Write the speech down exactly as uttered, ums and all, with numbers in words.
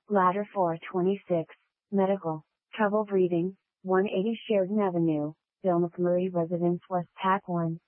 Ladder four twenty-six, Medical, Trouble Breathing, one eighty Sheridan Avenue, Bill McMurray Residence West Pack one.